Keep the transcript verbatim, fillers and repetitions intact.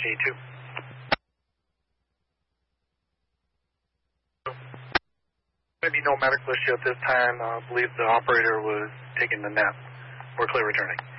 G two. Maybe no medical issue at this time. I believe the operator was taking the nap. We're clear returning.